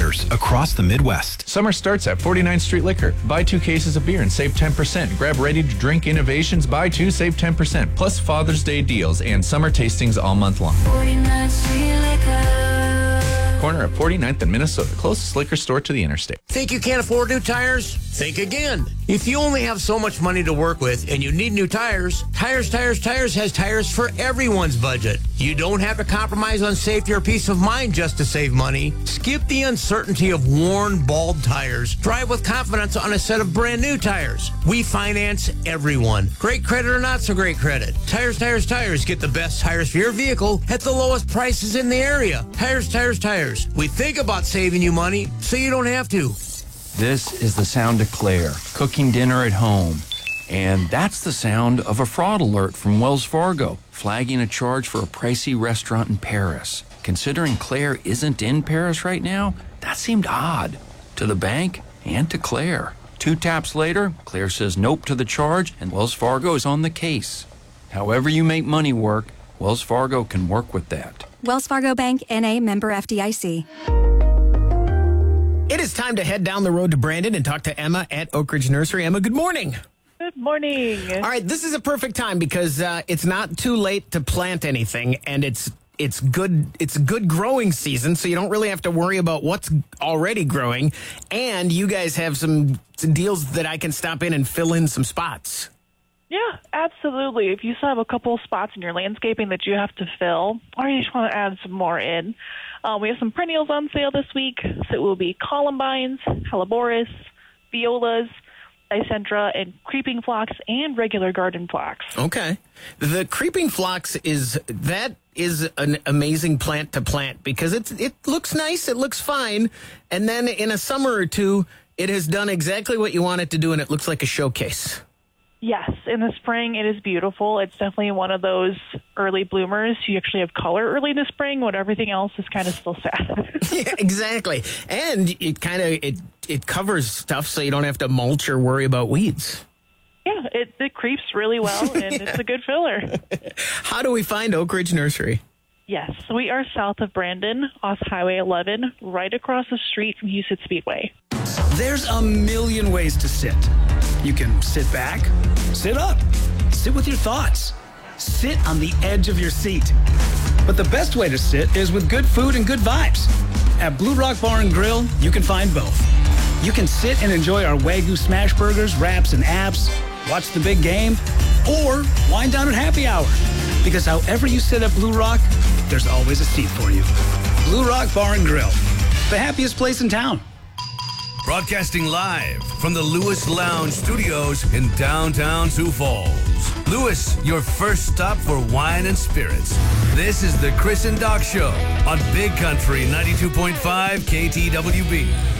distributors across the Midwest. Summer starts at 49th Street Liquor. Buy 2 cases of beer and save 10%. Grab ready-to-drink innovations. Buy 2, save 10%. Plus Father's Day deals and summer tastings all month long. 49th Street Liquor. Corner of 49th and Minnesota. Closest liquor store to the interstate. Think you can't afford new tires? Think again. If you only have so much money to work with and you need new tires, Tires has tires for everyone's budget. You don't have to compromise on safety or peace of mind just to save money. Skip the uncertainty of worn, bald tires. Drive with confidence on a set of brand new tires. We finance everyone. Great credit or not so great credit. Tires. Get the best tires for your vehicle at the lowest prices in the area. Tires. We think about saving you money so you don't have to. This is the sound of Claire, cooking dinner at home. And that's the sound of a fraud alert from Wells Fargo, flagging a charge for a pricey restaurant in Paris. Considering Claire isn't in Paris right now, that seemed odd to the bank and to Claire. 2 taps later, Claire says nope to the charge, and Wells Fargo is on the case. However you make money work, Wells Fargo can work with that. Wells Fargo Bank, N.A., member FDIC. It is time to head down the road to Brandon and talk to Emma at Oak Ridge Nursery. Emma, good morning. Good morning. All right, this is a perfect time because it's not too late to plant anything, and it's good. It's a good growing season, so you don't really have to worry about what's already growing. And you guys have some deals that I can stop in and fill in some spots. Yeah, absolutely. If you still have a couple spots in your landscaping that you have to fill, or you just want to add some more in, we have some perennials on sale this week. So it will be columbines, helleborus, violas, dicentra, and creeping phlox, and regular garden phlox. Okay. The creeping phlox is an amazing plant to plant because it looks nice, it looks fine, and then in a summer or two, it has done exactly what you want it to do, and it looks like a showcase. Yes, in the spring it is beautiful. It's definitely one of those early bloomers. You actually have color early in the spring when everything else is kind of still sad. Yeah, exactly. And it covers stuff so you don't have to mulch or worry about weeds. Yeah, it creeps really well, and It's a good filler. How do we find Oak Ridge Nursery? Yes, we are south of Brandon, off Highway 11, right across the street from Houston Speedway. There's a million ways to sit. You can sit back, sit up, sit with your thoughts, sit on the edge of your seat. But the best way to sit is with good food and good vibes. At Blue Rock Bar and Grill, you can find both. You can sit and enjoy our Wagyu smash burgers, wraps, and apps, watch the big game, or wind down at happy hour. Because however you sit at Blue Rock, there's always a seat for you. Blue Rock Bar and Grill, the happiest place in town. Broadcasting live from the Lewis Lounge Studios in downtown Sioux Falls. Lewis, your first stop for wine and spirits. This is the Chris and Doc Show on Big Country 92.5 KTWB.